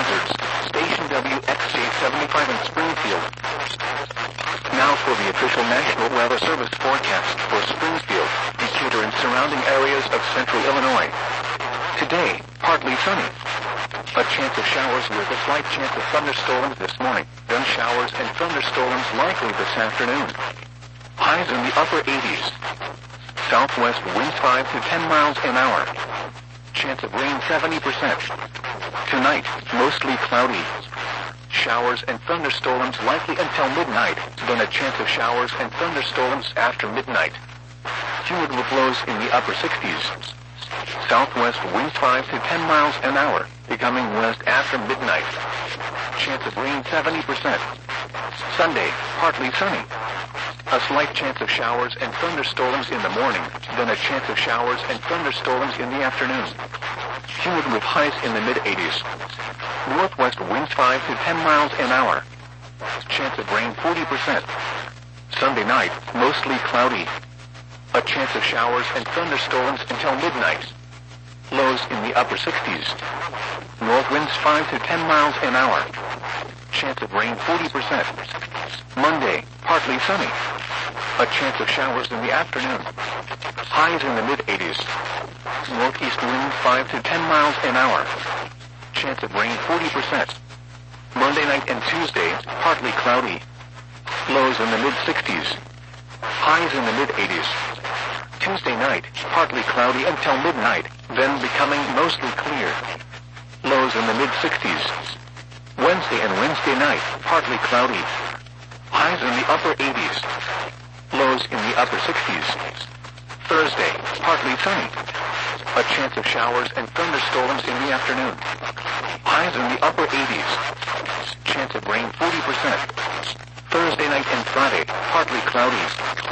hazards. Station WXJ75 in Springfield. Now for the official National Weather Service forecast for Springfield, Decatur, and surrounding areas of central Illinois. Today, partly sunny. A chance of showers with a slight chance of thunderstorms this morning. Then showers and thunderstorms likely this afternoon. Highs in the upper 80s. Southwest winds 5 to 10 miles an hour. Chance of rain 70%. Tonight, mostly cloudy. Showers and thunderstorms likely until midnight, then a chance of showers and thunderstorms after midnight. Humid with lows in the upper 60s. Southwest winds 5 to 10 miles an hour, becoming west after midnight. Chance of rain 70%. Sunday, partly sunny. A slight chance of showers and thunderstorms in the morning, then a chance of showers and thunderstorms in the afternoon. Humid with highs in the mid-80s. Northwest winds 5 to 10 miles an hour. Chance of rain 40%. Sunday night, mostly cloudy. A chance of showers and thunderstorms until midnight. Lows in the upper 60s. North winds 5 to 10 miles an hour. Chance of rain 40%. Monday, partly sunny. A chance of showers in the afternoon. Highs in the mid-80s. Northeast wind 5 to 10 miles an hour. Chance of rain 40%. Monday night and Tuesday, partly cloudy. Lows in the mid-60s. Highs in the mid-80s. Tuesday night, partly cloudy until midnight, then becoming mostly clear. Lows in the mid-60s. Wednesday and Wednesday night, partly cloudy. Highs in the upper 80s. Lows in the upper 60s. Thursday, partly sunny. A chance of showers and thunderstorms in the afternoon. Highs in the upper 80s. Chance of rain 40%. Thursday night and Friday, partly cloudy.